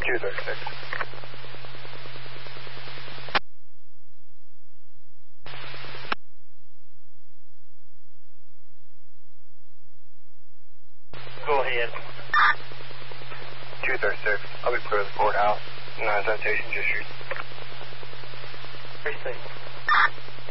236. Go ahead. 236. I'll be clear of the courthouse. 9 citation issued. Receive.